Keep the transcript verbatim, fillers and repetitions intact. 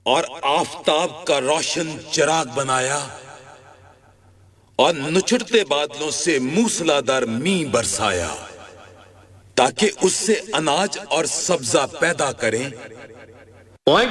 और आफताब का रोशन चिराग बनाया और नुचुड़ते बादलों से मूसलाधार मींह बरसाया ताकि उससे अनाज और सब्जा पैदा करें।